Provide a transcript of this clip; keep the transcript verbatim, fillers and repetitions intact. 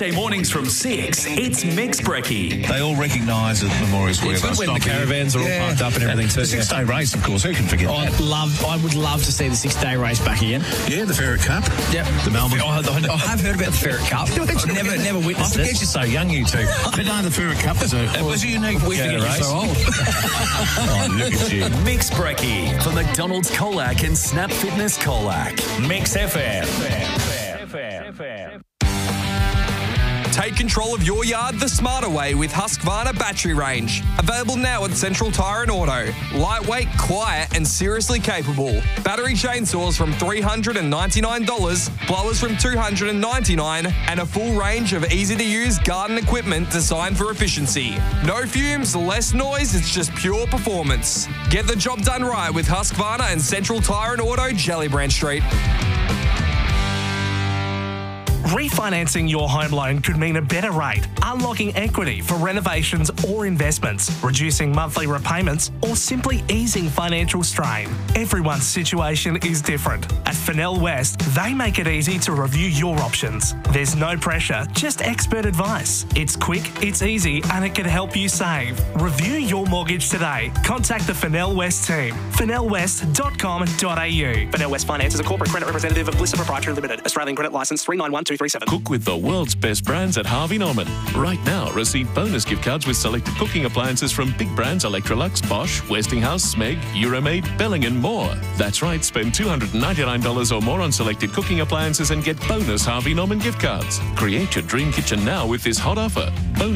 Weekday mornings from six, it's Mix Brekkie. They all recognise that Memorial Square It's bus good when the stop here. caravans are all Yeah. parked up and everything too. The six-day race, of course. Who can forget I'd that? love, I would love to see the six-day race back again. Yeah, the Ferret Cup. Yep. The Melbourne. I, I, I have heard about the Ferret Cup. I've never, never I witnessed forget it. you're so young, you two. But no, the Ferret Cup is a, it was a unique We uh, forget you're race. so old. Oh, look at you. Mix Brekkie for McDonald's Colac and Snap Fitness Colac. Mix F M. Take control of your yard the smarter way with Husqvarna battery range. Available now at Central Tyre and Auto. Lightweight, quiet and seriously capable. Battery chainsaws from three hundred ninety-nine dollars, blowers from two hundred ninety-nine dollars, and a full range of easy-to-use garden equipment designed for efficiency. No fumes, less noise, it's just pure performance. Get the job done right with Husqvarna and Central Tyre and Auto, Gellibrand Street. Refinancing your home loan could mean a better rate, unlocking equity for renovations or investments, reducing monthly repayments, or simply easing financial strain. Everyone's situation is different. At Fennell West, they make it easy to review your options. There's no pressure, just expert advice. It's quick, it's easy, and it can help you save. Review your mortgage today. Contact the Fennell West team. fennell west dot com dot a u. Fennell West Finance is a corporate credit representative of Blissa Proprietary Limited. Australian credit licence three nine one two three seven. Cook with the world's best brands at Harvey Norman. Right now, receive bonus gift cards with selected cooking appliances from big brands Electrolux, Bosch, Westinghouse, Smeg, Euromaid, Belling and more. That's right, spend two hundred ninety-nine dollars or more on selected cooking appliances and get bonus Harvey Norman gift cards. Create your dream kitchen now with this hot offer. Bonus